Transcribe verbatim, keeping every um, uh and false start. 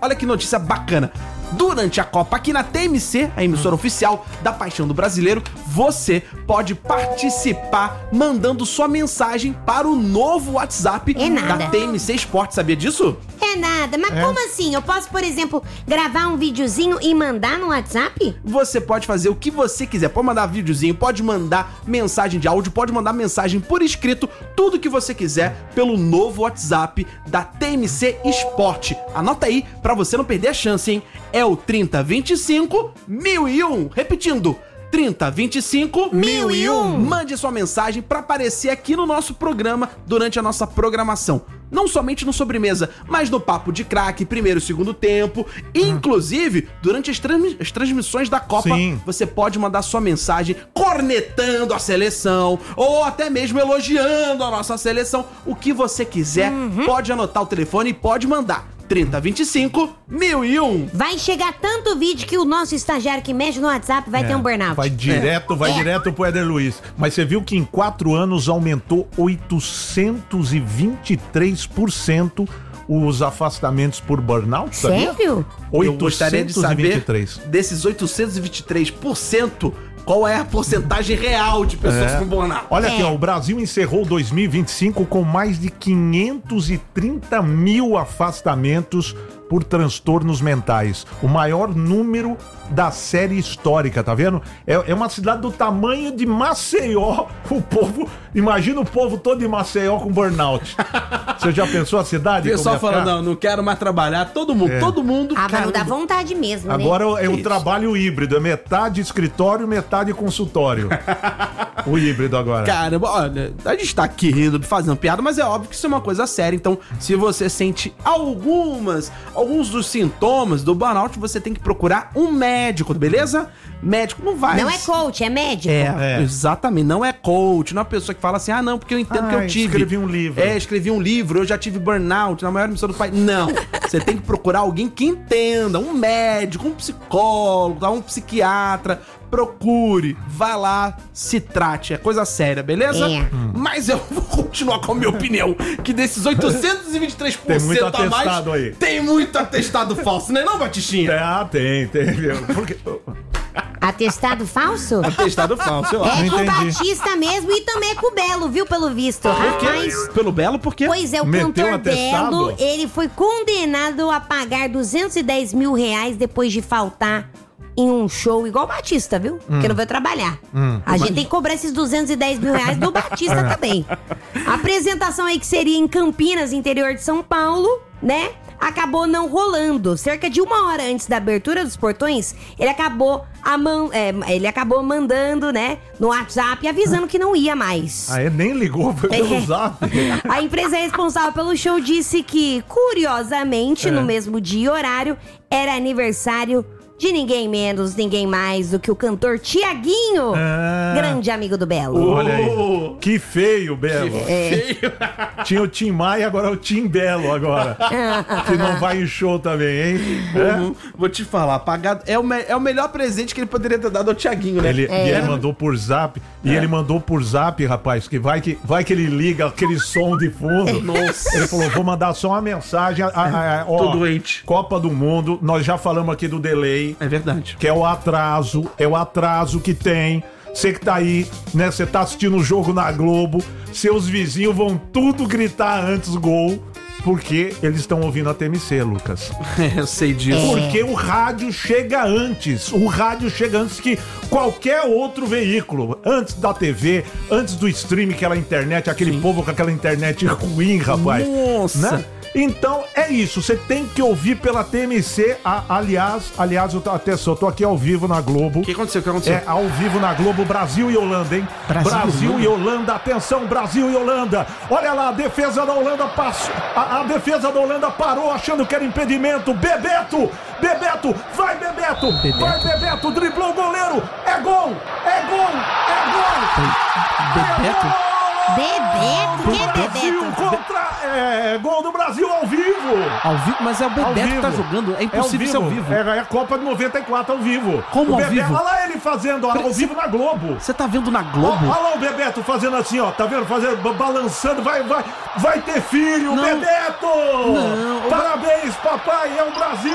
olha que notícia bacana. Durante a Copa aqui na T M C, a emissora oficial da Paixão do Brasileiro, você pode participar mandando sua mensagem para o novo WhatsApp É nada. da T M C Esporte. Sabia disso? É nada, mas É. como assim? Eu posso, por exemplo, gravar um videozinho e mandar no WhatsApp? Você pode fazer o que você quiser. Pode mandar videozinho, pode mandar mensagem de áudio, pode mandar mensagem por escrito, tudo que você quiser pelo novo WhatsApp da T M C Esporte. Anota aí pra você não perder a chance, hein? É o trinta, vinte e cinco, mil e um. Repetindo, trinta, vinte e cinco, Mil e um. Mande sua mensagem pra aparecer aqui no nosso programa durante a nossa programação. Não somente no Sobremesa, mas no Papo de Craque, primeiro e segundo tempo. E, inclusive, durante as, transmi- as transmissões da Copa, Sim. você pode mandar sua mensagem cornetando a seleção ou até mesmo elogiando a nossa seleção. O que você quiser, pode anotar o telefone e pode mandar. trinta, vinte e cinco, mil e um. Vai chegar tanto vídeo que o nosso estagiário que mexe no WhatsApp vai ter um burnout. Vai direto, vai É. direto pro Éder Luiz. Mas você viu que em quatro anos aumentou oitocentos e vinte e três por cento os afastamentos por burnout, sabia? Sério? Eu gostaria de saber, oitocentos e vinte e três. desses oitocentos e vinte e três por cento, qual é a porcentagem real de pessoas É. com burnout. Olha aqui, É. ó, o Brasil encerrou dois mil e vinte e cinco com mais de quinhentos e trinta mil afastamentos por transtornos mentais. O maior número da série histórica, tá vendo? É, é uma cidade do tamanho de Maceió. O povo, imagina o povo todo de Maceió com burnout. Você já pensou a cidade? O pessoal como ia falando, ficar? não, não quero mais trabalhar. Todo mundo, É. todo mundo. Ah, mas não dá caramba. vontade mesmo, né? Agora é um Isso. trabalho híbrido, é metade escritório, metade consultório. O híbrido agora. Caramba, olha, a gente tá aqui rindo, fazendo piada, mas é óbvio que isso é uma coisa séria. Então, se você sente algumas, alguns dos sintomas do burnout, você tem que procurar um médico, beleza? Médico não vai... Não é coach, é médico. É, É. exatamente, não é coach, não é uma pessoa que fala assim, ah não, porque eu entendo Ah, que eu tive. escrevi um livro. É, escrevi um livro, eu já tive burnout, na maior missão do país. Não, você tem que procurar alguém que entenda, um médico, um psicólogo, tá? Um psiquiatra. Procure, vá lá, se trate, é coisa séria, beleza? É. Mas eu vou continuar com a minha opinião, que desses oitocentos e vinte e três por cento Tem muito a mais, atestado aí. tem muito atestado falso, né não, Batistinha? Ah, tem, tem. viu? Porque... Atestado falso? Atestado falso, eu acho. É Não com o entendi. Batista mesmo e também é com o Belo, viu, pelo visto. Por quê? Rapaz, Pelo Belo, por quê? pois é, o Meteu cantor um atestado? Belo, ele foi condenado a pagar duzentos e dez mil reais depois de faltar em um show igual o Batista, viu? Porque não veio trabalhar. A gente tem que cobrar esses duzentos e dez mil reais do Batista também. A apresentação aí que seria em Campinas, interior de São Paulo, né? Acabou não rolando. Cerca de uma hora antes da abertura dos portões, ele acabou, a man- é, ele acabou mandando, né, no WhatsApp, avisando que não ia mais. Ah, ele nem ligou, foi pelo É. zap. A empresa responsável pelo show disse que, curiosamente, É. no mesmo dia e horário, era aniversário de ninguém menos, ninguém mais do que o cantor Tiaguinho, Ah. grande amigo do Belo. Olha aí. Que feio, Belo. É. Feio. Tinha o Tim Maia, agora é o Tim Belo agora. Que não vai em show também, hein? É? Uhum. Vou te falar, pagado é o, me- é o melhor presente que ele poderia ter dado ao Thiaguinho, né? Ele, É. E ele mandou por zap. E ele mandou por zap, rapaz, que vai que, vai que ele liga aquele som de fundo. Nossa. Ele falou, vou mandar só uma mensagem. A, a, a, ó, Tô doente. Copa do Mundo, nós já falamos aqui do delay. É verdade. Que é o atraso, é o atraso que tem. Você que tá aí, né? Você tá assistindo o jogo na Globo, seus vizinhos vão tudo gritar antes gol, porque eles estão ouvindo a T M C, Lucas. É, eu sei disso. Porque o rádio chega antes. O rádio chega antes que qualquer outro veículo. Antes da T V, antes do stream, aquela internet, aquele povo com aquela internet ruim, rapaz. Nossa. Né? Então é isso, você tem que ouvir pela T M C. A, aliás, aliás, eu tô, atenção, eu tô aqui ao vivo na Globo. O que aconteceu? O que aconteceu? É, ao vivo na Globo, Brasil e Holanda, hein? Brasil e e Holanda, atenção, Brasil e Holanda. Olha lá, a defesa da Holanda passou. A, a defesa da Holanda parou achando que era impedimento. Bebeto! Bebeto! Vai, Bebeto! Bebeto. Vai, Bebeto! Driblou o goleiro! É gol! É gol! É gol! Bebeto? Bebeto? Quem é Brasil Bebeto? contra... É, gol do Brasil ao vivo! Ao vivo? Mas é o Ao Bebeto que tá vivo. jogando. É impossível ser ao vivo. É, é a Copa de noventa e quatro ao vivo. Como O ao Bebeto- vivo? Olha lá ele fazendo, ó, ao Pera- vivo na Globo. Você tá vendo na Ó, Globo? Olha lá o Bebeto fazendo assim, ó. Tá vendo? Fazendo, ba- balançando. Vai, vai, vai ter filho, Não. Bebeto! Não. Parabéns, papai. É o Brasil.